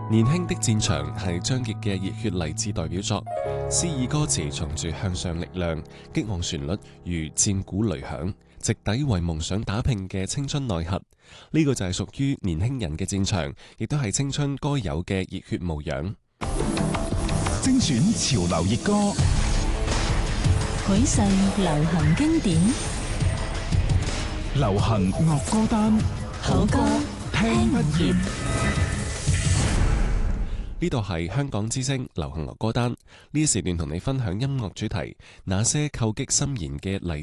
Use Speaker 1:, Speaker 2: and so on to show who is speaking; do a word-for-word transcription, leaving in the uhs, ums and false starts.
Speaker 1: 年輕的戰場係張傑嘅熱血勵志代表作，詩意歌詞從住向上力量，激昂旋律如戰鼓雷響，直抵為夢想打拼嘅青春內核。呢個就係屬於年輕人嘅戰場，亦都係青春該有嘅熱血模樣。
Speaker 2: 精選潮流熱歌，
Speaker 3: 許世流行經典，
Speaker 2: 流行樂歌單，
Speaker 3: 好歌
Speaker 2: 聽不厭。
Speaker 1: 呢度係香港之聲流行樂歌單，呢時段同你分享音樂主題，那些叩擊心弦嘅勵